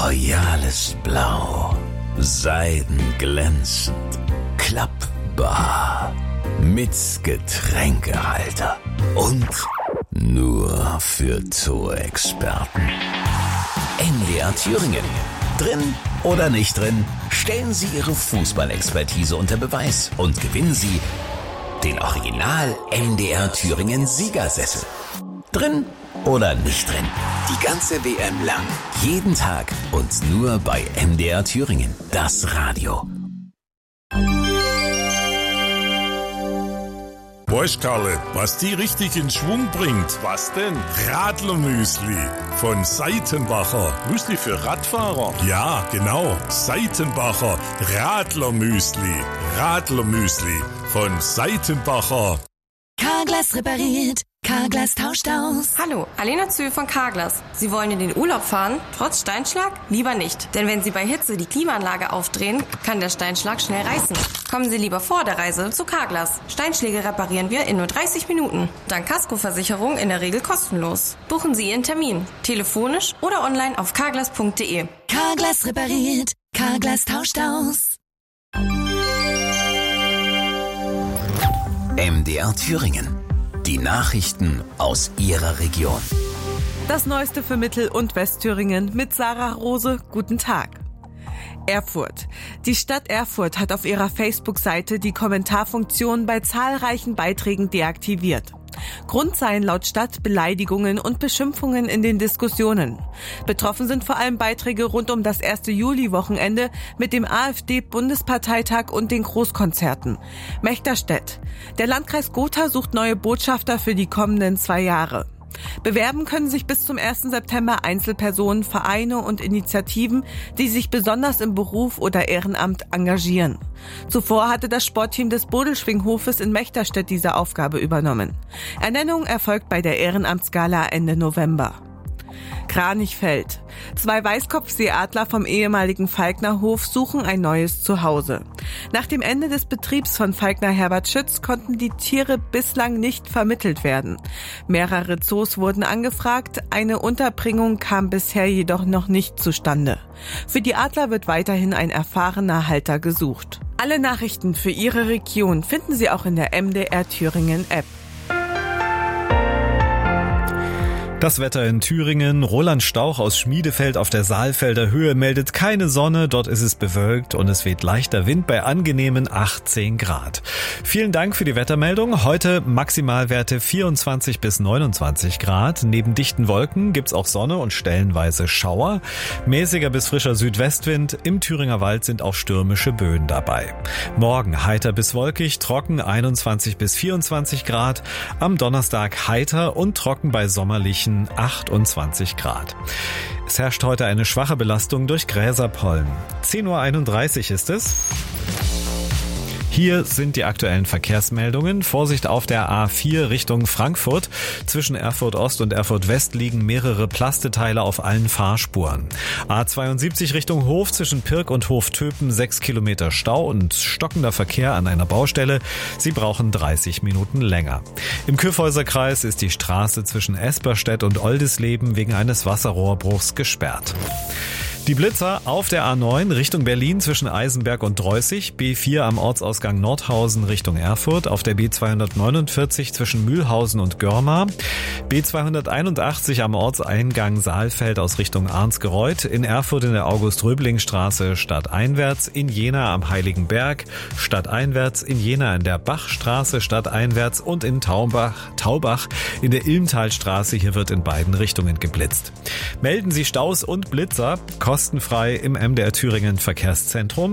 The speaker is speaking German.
royales Blau, seidenglänzend, klappbar, mit Getränkehalter und nur für Zoo-Experten. MDR Thüringen. Drin oder nicht drin, stellen Sie Ihre Fußballexpertise unter Beweis und gewinnen Sie den Original MDR Thüringen Siegersessel. Drin oder nicht drin, die ganze WM lang, jeden Tag und nur bei MDR Thüringen, das Radio. Weißt, Karle, was die richtig in Schwung bringt? Was denn? Radlermüsli von Seitenbacher. Müsli für Radfahrer? Ja, genau. Seitenbacher Radlermüsli. Radlermüsli von Seitenbacher. Carglass repariert. Carglass tauscht aus. Hallo, Alena Zöhl von Carglass. Sie wollen in den Urlaub fahren? Trotz Steinschlag? Lieber nicht. Denn wenn Sie bei Hitze die Klimaanlage aufdrehen, kann der Steinschlag schnell reißen. Kommen Sie lieber vor der Reise zu Carglass. Steinschläge reparieren wir in nur 30 Minuten. Dank Kaskoversicherung in der Regel kostenlos. Buchen Sie Ihren Termin. Telefonisch oder online auf carglass.de. Carglass repariert. Carglass tauscht aus. MDR Thüringen. Die Nachrichten aus Ihrer Region. Das Neueste für Mittel- und Westthüringen mit Sarah Rose. Guten Tag. Erfurt. Die Stadt Erfurt hat auf ihrer Facebook-Seite die Kommentarfunktion bei zahlreichen Beiträgen deaktiviert. Grund seien laut Stadt Beleidigungen und Beschimpfungen in den Diskussionen. Betroffen sind vor allem Beiträge rund um das 1. Juli-Wochenende mit dem AfD-Bundesparteitag und den Großkonzerten. Mechterstedt. Der Landkreis Gotha sucht neue Botschafter für die kommenden 2 Jahre. Bewerben können sich bis zum 1. September Einzelpersonen, Vereine und Initiativen, die sich besonders im Beruf oder Ehrenamt engagieren. Zuvor hatte das Sportteam des Bodelschwinghofes in Mechterstedt diese Aufgabe übernommen. Ernennung erfolgt bei der Ehrenamtsgala Ende November. Kranichfeld. 2 Weißkopfseeadler vom ehemaligen Falknerhof suchen ein neues Zuhause. Nach dem Ende des Betriebs von Falkner Herbert Schütz konnten die Tiere bislang nicht vermittelt werden. Mehrere Zoos wurden angefragt, eine Unterbringung kam bisher jedoch noch nicht zustande. Für die Adler wird weiterhin ein erfahrener Halter gesucht. Alle Nachrichten für Ihre Region finden Sie auch in der MDR Thüringen App. Das Wetter in Thüringen. Roland Stauch aus Schmiedefeld auf der Saalfelder Höhe meldet keine Sonne. Dort ist es bewölkt und es weht leichter Wind bei angenehmen 18 Grad. Vielen Dank für die Wettermeldung. Heute Maximalwerte 24 bis 29 Grad. Neben dichten Wolken gibt's auch Sonne und stellenweise Schauer. Mäßiger bis frischer Südwestwind. Im Thüringer Wald sind auch stürmische Böen dabei. Morgen heiter bis wolkig, trocken 21 bis 24 Grad. Am Donnerstag heiter und trocken bei sommerlichen 28 Grad. Es herrscht heute eine schwache Belastung durch Gräserpollen. 10:31 Uhr ist es. Hier sind die aktuellen Verkehrsmeldungen. Vorsicht auf der A4 Richtung Frankfurt. Zwischen Erfurt Ost und Erfurt West liegen mehrere Plasteteile auf allen Fahrspuren. A72 Richtung Hof zwischen Pirk und Hoftöpen 6 Kilometer Stau und stockender Verkehr an einer Baustelle. Sie brauchen 30 Minuten länger. Im Kyffhäuserkreis ist die Straße zwischen Esperstedt und Oldisleben wegen eines Wasserrohrbruchs gesperrt. Die Blitzer auf der A9 Richtung Berlin zwischen Eisenberg und Dreußig, B4 am Ortsausgang Nordhausen Richtung Erfurt, auf der B249 zwischen Mühlhausen und Görmar, B281 am Ortseingang Saalfeld aus Richtung Arnsgereuth, in Erfurt in der August-Röbling-Straße stadteinwärts, in Jena am Heiligenberg, stadteinwärts, in Jena in der Bachstraße stadteinwärts und in Taubach in der Ilmtalstraße. Hier wird in beiden Richtungen geblitzt. Melden Sie Staus und Blitzer kostenfrei im MDR Thüringen Verkehrszentrum